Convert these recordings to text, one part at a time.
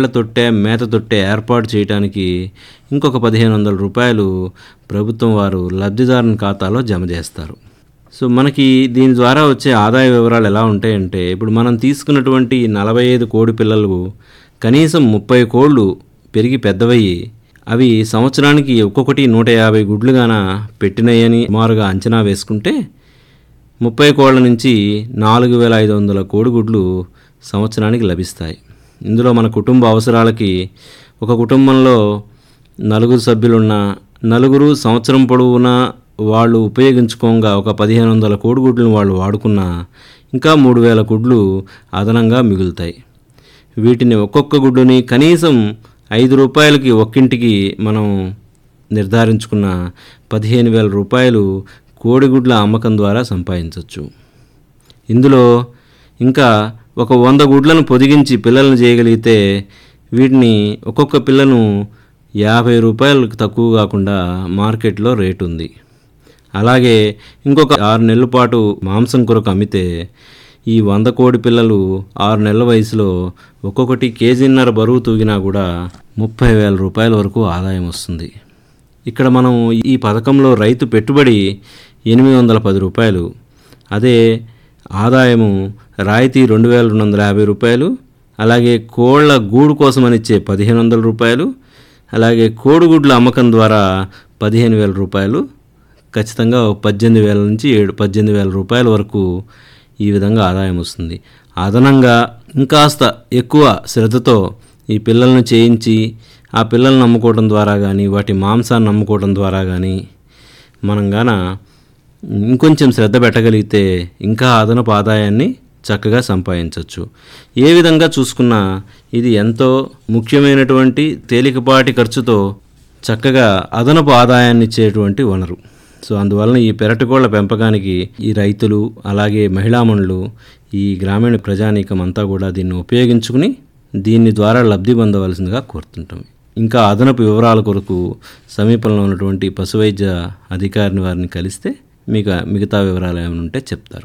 నీళ్ల తొట్టె, మేత తొట్టె ఏర్పాటు చేయడానికి ఇంకొక రూ. 1,500 ప్రభుత్వం వారు లబ్ధిదారుని ఖాతాలో జమ చేస్తారు. సో మనకి దీని ద్వారా వచ్చే ఆదాయ వివరాలు ఎలా ఉంటాయంటే, ఇప్పుడు మనం తీసుకున్నటువంటి 45 కోడి పిల్లలు కనీసం 30 కోళ్ళు పెరిగి పెద్దవయ్యి అవి సంవత్సరానికి ఒక్కొక్కటి 150 గుడ్లుగాన పెట్టినాయని సుమారుగా అంచనా వేసుకుంటే 30 కోళ్ల నుంచి 4,500 కోడిగుడ్లు సంవత్సరానికి లభిస్తాయి. ఇందులో మన కుటుంబ అవసరాలకి ఒక కుటుంబంలో 4 సభ్యులున్న నలుగురు సంవత్సరం పొడవునా వాళ్ళు ఉపయోగించుకోగా ఒక 1,500 కోడిగుడ్లను వాళ్ళు వాడుకున్న ఇంకా 3,000 గుడ్లు అదనంగా మిగులుతాయి. వీటిని ఒక్కొక్క గుడ్డుని కనీసం ₹5కి ఒక్కింటికి మనం నిర్ధారించుకున్న ₹15,000 కోడిగుడ్ల అమ్మకం ద్వారా సంపాదించవచ్చు. ఇందులో ఇంకా ఒక 100 గుడ్లను పొదిగించి పిల్లలను చేయగలిగితే వీటిని ఒక్కొక్క పిల్లను ₹50 తక్కువ కాకుండా మార్కెట్లో రేటు ఉంది. అలాగే ఇంకొక 6 నెలల పాటు మాంసం కొరకు అమ్మితే ఈ 100 కోడి పిల్లలు 6 నెలల వయసులో ఒక్కొక్కటి 1.5 కేజీ బరువు తూగినా కూడా ₹30,000 వరకు ఆదాయం వస్తుంది. ఇక్కడ మనం ఈ పథకంలో రైతు పెట్టుబడి ₹810, అదే ఆదాయము రాయితీ ₹2,250, అలాగే కోళ్ల గూడు కోసం ఇచ్చే ₹1,500, అలాగే కోడిగుడ్ల అమ్మకం ద్వారా ₹15,000, ఖచ్చితంగా ₹18,000 నుంచి ₹18,000 వరకు ఈ విధంగా ఆదాయం వస్తుంది. అదనంగా ఇంకాస్త ఎక్కువ శ్రద్ధతో ఈ పిల్లలను చేయించి ఆ పిల్లలను అమ్ముకోవడం ద్వారా కానీ వాటి మాంసాన్ని అమ్ముకోవడం ద్వారా కానీ మనం ఇంకొంచెం శ్రద్ధ పెట్టగలిగితే ఇంకా అదనపు ఆదాయాన్ని చక్కగా సంపాదించవచ్చు. ఏ విధంగా చూసుకున్నా ఇది ఎంతో ముఖ్యమైనటువంటి తేలికపాటి ఖర్చుతో చక్కగా అదనపు ఆదాయాన్ని ఇచ్చేటువంటి వనరు. సో అందువలన ఈ పెరటికోళ్ల పెంపకానికి ఈ రైతులు అలాగే మహిళామణులు ఈ గ్రామీణ ప్రజానీకం అంతా కూడా దీన్ని ఉపయోగించుకుని దీని ద్వారా లబ్ధి పొందవలసిందిగా కోరుతుంటాం. ఇంకా అదనపు వివరాల కొరకు సమీపంలో ఉన్నటువంటి పశువైద్య అధికారిని వారిని కలిస్తే మీకు మిగతా వివరాలు ఏమైనా ఉంటే చెప్తారు.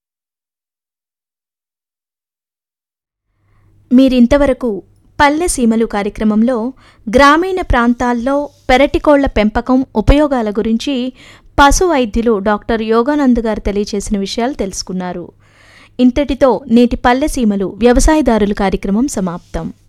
మీరింతవరకు పల్లె సీమలు కార్యక్రమంలో గ్రామీణ ప్రాంతాల్లో పెరటికోళ్ల పెంపకం ఉపయోగాల గురించి పశు వైద్యులు డాక్టర్ యోగానంద్ గారు తెలియజేసిన విషయాలు తెలుసుకున్నారు. ఇంతటితో నేటి పల్లె సీమలు వ్యవసాయదారుల కార్యక్రమం సమాప్తం.